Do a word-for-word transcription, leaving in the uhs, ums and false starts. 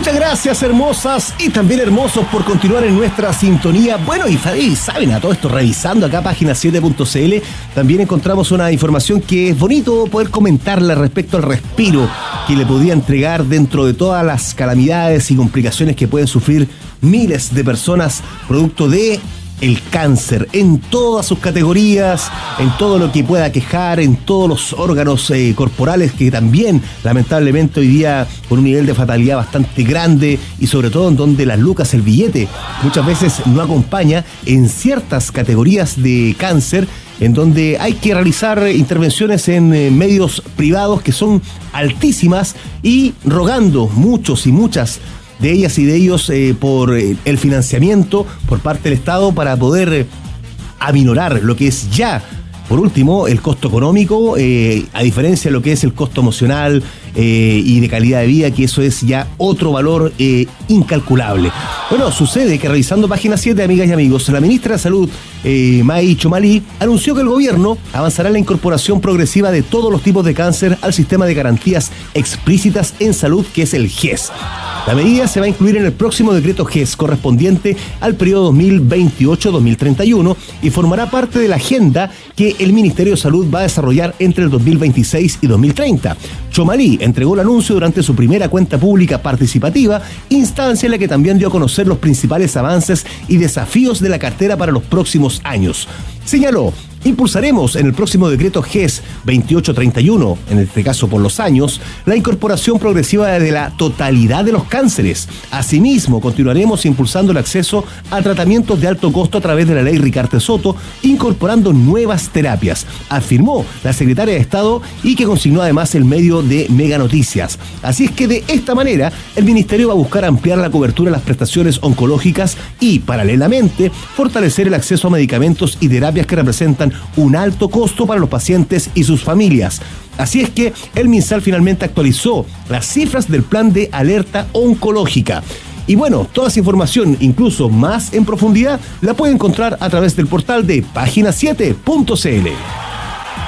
Muchas gracias, hermosas y también hermosos, por continuar en nuestra sintonía. Bueno, y saben, a todo esto, revisando acá página siete punto c l, también encontramos una información que es bonito poder comentarla respecto al respiro que le podía entregar dentro de todas las calamidades y complicaciones que pueden sufrir miles de personas producto de el cáncer, en todas sus categorías, en todo lo que pueda aquejar, en todos los órganos eh, corporales, que también lamentablemente hoy día con un nivel de fatalidad bastante grande, y sobre todo en donde las lucas, el billete, muchas veces no acompaña en ciertas categorías de cáncer, en donde hay que realizar intervenciones en eh, medios privados que son altísimas, y rogando muchos y muchas de ellas y de ellos eh, por eh, el financiamiento por parte del Estado para poder eh, aminorar lo que es ya, por último, el costo económico, eh, a diferencia de lo que es el costo emocional eh, y de calidad de vida, que eso es ya otro valor eh, incalculable. Bueno, sucede que revisando página siete, amigas y amigos, la ministra de Salud, eh, May Chomali, anunció que el gobierno avanzará en la incorporación progresiva de todos los tipos de cáncer al sistema de garantías explícitas en salud, que es el G E S. La medida se va a incluir en el próximo decreto G E S correspondiente al periodo dos mil veintiocho a dos mil treinta y uno y formará parte de la agenda que el Ministerio de Salud va a desarrollar entre el dos mil veintiséis y dos mil treinta. Chomali entregó el anuncio durante su primera cuenta pública participativa, instancia en la que también dio a conocer los principales avances y desafíos de la cartera para los próximos años. Señaló: impulsaremos en el próximo decreto G E S veintiocho treinta y uno, en este caso por los años, la incorporación progresiva de la totalidad de los cánceres. Asimismo, continuaremos impulsando el acceso a tratamientos de alto costo a través de la ley Ricarte Soto, incorporando nuevas terapias, afirmó la secretaria de Estado, y que consignó además el medio de Mega Noticias. Así es que de esta manera el Ministerio va a buscar ampliar la cobertura de las prestaciones oncológicas y, paralelamente, fortalecer el acceso a medicamentos y terapias que representan un alto costo para los pacientes y sus familias. Así es que el MinSal finalmente actualizó las cifras del plan de alerta oncológica. Y bueno, toda esa información, incluso más en profundidad, la puede encontrar a través del portal de página siete punto c l.